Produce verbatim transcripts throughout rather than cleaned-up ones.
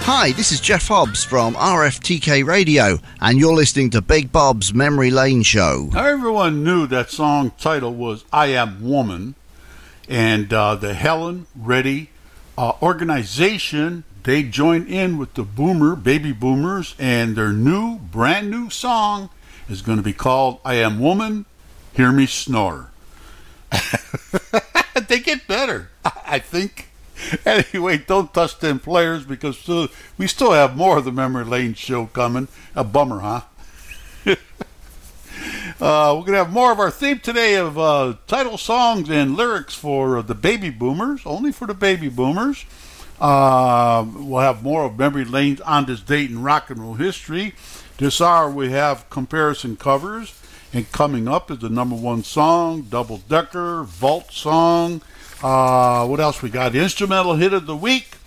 Hi, this is Jeff Hobbs from R F T K Radio, and you're listening to Big Bob's Memory Lane Show. Now, everyone knew that song title was I Am Woman, and uh, the Helen Reddy uh, organization, they joined in with the boomer, baby boomers, and their new, brand new song is going to be called I Am Woman, Hear Me Snore. They get better, I think. Anyway, don't touch them players because still, we still have more of the Memory Lane Show coming. A bummer, huh? uh, we're going to have more of our theme today of uh, title songs and lyrics for uh, the baby boomers, only for the baby boomers. Uh, we'll have more of Memory Lanes on this date in rock and roll history. This hour we have comparison covers, and coming up is the number one song, Double Decker, Vault Song. Uh, what else we got? The instrumental hit of the week.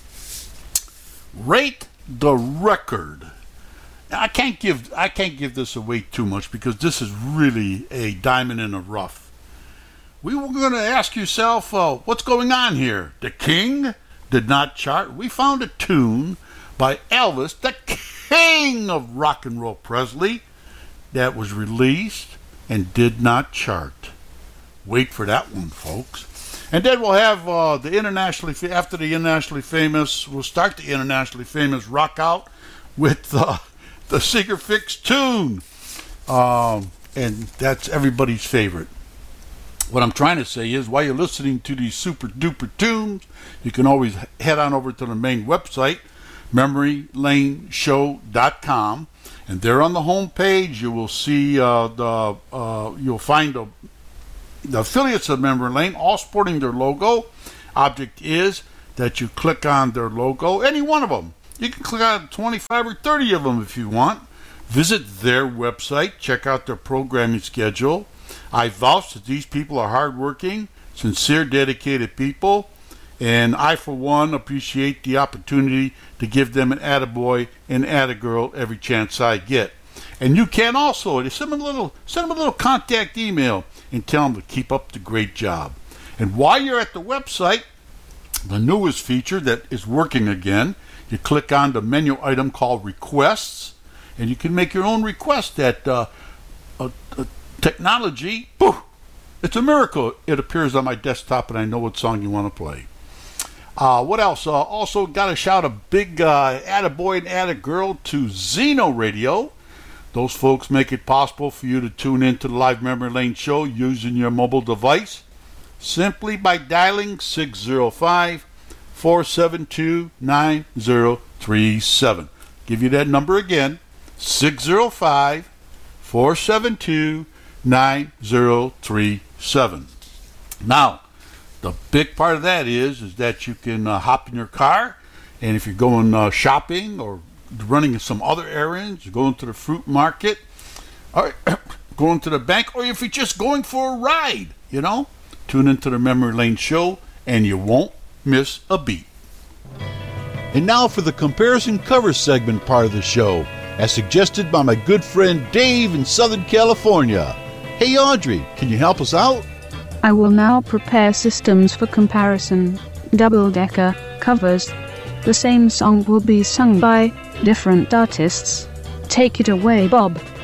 Rate the Record. Now, I can't give I can't give this away too much because this is really a diamond in the rough. We were going to ask yourself, uh, what's going on here? The King did not chart. We found a tune by Elvis, the king of rock and roll, Presley, that was released and did not chart. Wait for that one, folks. And then we'll have uh, the internationally, after the internationally famous, we'll start the internationally famous rock out with uh, the Seeger Fix tune. Um, and that's everybody's favorite. What I'm trying to say is, while you're listening to these super duper tunes, you can always head on over to the main website, memory lane show dot com. And there on the home page, you will see uh, the, uh, you'll find the The affiliates of Memory Lane, all sporting their logo. Object is that you click on their logo, any one of them. You can click on twenty-five or thirty of them if you want. Visit their website, check out their programming schedule. I vouch that these people are hardworking, sincere, dedicated people, and I, for one, appreciate the opportunity to give them an attaboy and attagirl every chance I get. And you can also send them a little, send them a little contact email and tell them to keep up the great job. And while you're at the website, the newest feature that is working again, you click on the menu item called Requests, and you can make your own request. That uh, uh, uh, technology, poof, it's a miracle. It appears on my desktop, and I know what song you want to play. Uh, what else? Uh, also, got to shout a big uh, attaboy and attagirl to Zeno Radio. Those folks make it possible for you to tune into the live Memory Lane Show using your mobile device simply by dialing six oh five, four seven two, nine oh three seven. Give you that number again, six oh five, four seven two, nine oh three seven. Now, the big part of that is, is that you can uh, hop in your car, and if you're going uh, shopping or running some other errands, going to the fruit market, or going to the bank, or if you're just going for a ride, you know, tune into the Memory Lane Show and you won't miss a beat. And now for the comparison cover segment part of the show, as suggested by my good friend Dave in Southern California. Hey Audrey, can you help us out? I will now prepare systems for comparison, double-decker covers. The same song will be sung by different artists. Take it away, Bob.